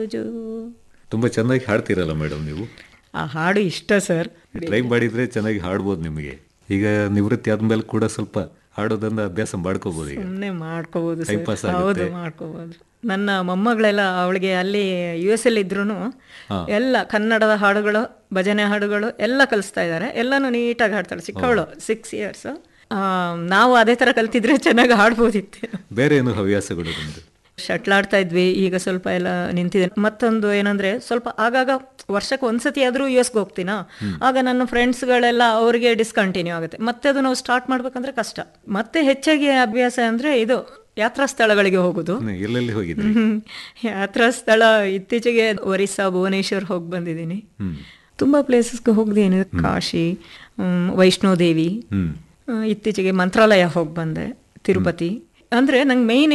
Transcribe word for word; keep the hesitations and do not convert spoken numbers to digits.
ಜೋ. ತುಂಬಾ ಚೆನ್ನಾಗಿ ಹಾಡ್ತೀರಲ್ಲ ಮೇಡಮ್ ನೀವು. ಆ ಹಾಡು ಇಷ್ಟ ಸರ್. ಟ್ರೈ ಮಾಡಿದ್ರೆ ಚೆನ್ನಾಗಿ ಹಾಡ್ಬೋದು ನಿಮಗೆ. ಈಗ ನಿವೃತ್ತಿ ಆದ್ಮೇಲೆ ಕೂಡ ಸ್ವಲ್ಪ ಹಾಡೋದನ್ನ ಅಭ್ಯಾಸ ಮಾಡ್ಕೋಬಹುದು. ಈಗ ಸುಮ್ಮನೆ ಮಾಡ್ಕೋಬಹುದು Time ಸರ್. pass ಹೌದು, ಆಗುತ್ತೆ. ಮಾಡ್ಕೋಬಹುದು. ನನ್ನ ಮೊಮ್ಮಗಳೆಲ್ಲ ಅವಳಿಗೆ ಅಲ್ಲಿ ಯು ಎಸ್ ಎಲ್ ಇದ್ರು ಹಾ. ಎಲ್ಲ ಕನ್ನಡದ ಹಾಡುಗಳು, ಭಜನೆ ಹಾಡುಗಳು ಎಲ್ಲ ಕಲಿಸ್ತಾ ಇದ್ದಾರೆ. ಎಲ್ಲಾನು ನೀಟಾಗಿ ಹಾಡ್ತಾಳೆ. ಚಿಕ್ಕವಳು, ಸಿಕ್ಸ್ ಇಯರ್ಸ್. ನಾವು ಅದೇ ತರ ಕಲ್ತಿದ್ರೆ ಚೆನ್ನಾಗಿ ಹಾಡ್ಬೋದಿತ್ತು. ಬೇರೆ ಏನು ಹವ್ಯಾಸಗಳು ನಿಮ್ದು? ಶಟ್ಲ್ ಆಡ್ತಾ ಇದ್ವಿ, ಈಗ ಸ್ವಲ್ಪ ಎಲ್ಲ ನಿಂತಿದೆ. ಮತ್ತೊಂದು ಏನಂದ್ರೆ, ಸ್ವಲ್ಪ ಆಗಾಗ ವರ್ಷಕ್ಕೆ ಒಂದ್ಸತಿ ಆದ್ರೂ ಯು ಎಸ್ಗೆ ಹೋಗ್ತೀನಾ, ಆಗ ನನ್ನ ಫ್ರೆಂಡ್ಸ್ಗಳೆಲ್ಲ ಅವ್ರಿಗೆ ಡಿಸ್ಕಂಟಿನ್ಯೂ ಆಗುತ್ತೆ. ಮತ್ತೆ ಅದು ನಾವು ಸ್ಟಾರ್ಟ್ ಮಾಡ್ಬೇಕಂದ್ರೆ ಕಷ್ಟ. ಮತ್ತೆ ಹೆಚ್ಚಾಗಿ ಅಭ್ಯಾಸ ಅಂದ್ರೆ ಇದು ಯಾತ್ರಾ ಸ್ಥಳಗಳಿಗೆ ಹೋಗುದು. ಎಲ್ಲೆಲ್ಲಿ ಹೋಗಿದ್ರಿ? ಯಾತ್ರಾ ಸ್ಥಳ ಇತ್ತೀಚೆಗೆ ಒರಿಸ್ಸಾ, ಭುವನೇಶ್ವರ್ ಹೋಗಿ ಬಂದಿದ್ದೀನಿ. ಹ್ಮ್. ತುಂಬಾ ಪ್ಲೇಸಸ್ಗೆ ಹೋಗಿದ್ದೀನಿ. ಕಾಶಿ, ಹ್ಮ್, ವೈಷ್ಣೋದೇವಿ, ಹ್ಮ್. ಇತ್ತೀಚೆಗೆ ಮಂತ್ರಾಲಯ ಹೋಗಿ ಬಂದೆ, ತಿರುಪತಿ. ಅಂದ್ರೆ ನಂಗೆ ಮೈನ್